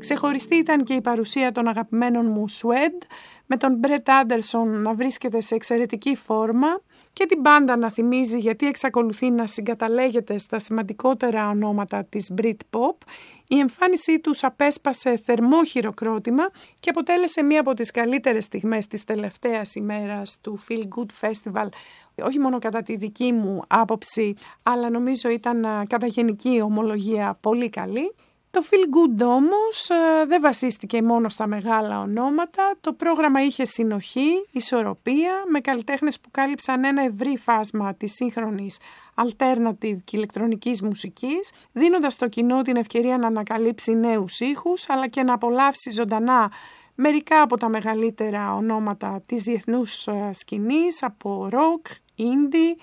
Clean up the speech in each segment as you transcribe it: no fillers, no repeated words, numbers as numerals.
Ξεχωριστή ήταν και η παρουσία των αγαπημένων μου Suede, με τον Brett Anderson να βρίσκεται σε εξαιρετική φόρμα και την μπάντα να θυμίζει γιατί εξακολουθεί να συγκαταλέγεται στα σημαντικότερα ονόματα της Britpop. Η εμφάνισή τους απέσπασε θερμό χειροκρότημα και αποτέλεσε μία από τις καλύτερες στιγμές της τελευταίας ημέρας του Feel Good Festival, όχι μόνο κατά τη δική μου άποψη, αλλά νομίζω ήταν κατά γενική ομολογία πολύ καλή. Το Feel Good όμως δεν βασίστηκε μόνο στα μεγάλα ονόματα, το πρόγραμμα είχε συνοχή, ισορροπία, με καλλιτέχνες που κάλυψαν ένα ευρύ φάσμα της σύγχρονης alternative και ηλεκτρονικής μουσικής, δίνοντας στο κοινό την ευκαιρία να ανακαλύψει νέους ήχους, αλλά και να απολαύσει ζωντανά μερικά από τα μεγαλύτερα ονόματα της διεθνούς σκηνής, από rock, indie,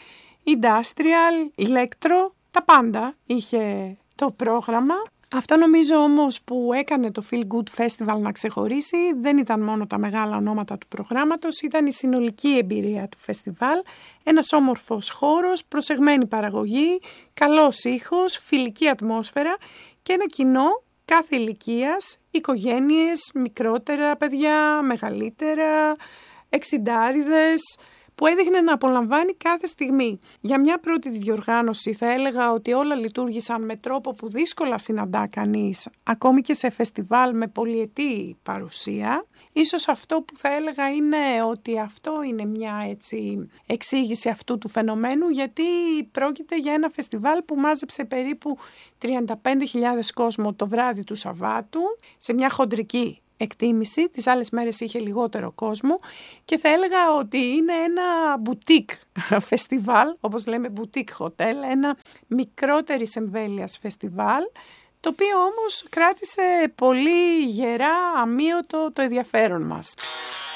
industrial, electro, τα πάντα είχε το πρόγραμμα. Αυτό νομίζω όμως που έκανε το Feel Good Festival να ξεχωρίσει δεν ήταν μόνο τα μεγάλα ονόματα του προγράμματος, ήταν η συνολική εμπειρία του φεστιβάλ, ένας όμορφος χώρος, προσεγμένη παραγωγή, καλός ήχος, φιλική ατμόσφαιρα και ένα κοινό κάθε ηλικίας, οικογένειες, μικρότερα παιδιά, μεγαλύτερα, εξιντάριδες, που έδειχνε να απολαμβάνει κάθε στιγμή. Για μια πρώτη διοργάνωση θα έλεγα ότι όλα λειτουργήσαν με τρόπο που δύσκολα συναντά κανείς, ακόμη και σε φεστιβάλ με πολυετή παρουσία. Ίσως αυτό που θα έλεγα είναι ότι αυτό είναι μια έτσι εξήγηση αυτού του φαινομένου, γιατί πρόκειται για ένα φεστιβάλ που μάζεψε περίπου 35.000 κόσμο το βράδυ του Σαββάτου, σε μια χοντρική εκτίμηση, τις άλλες μέρες είχε λιγότερο κόσμο και θα έλεγα ότι είναι ένα boutique φεστιβάλ, όπως λέμε boutique hotel, ένα μικρότερης εμβέλειας φεστιβάλ, το οποίο όμως κράτησε πολύ γερά αμύωτο το ενδιαφέρον μας.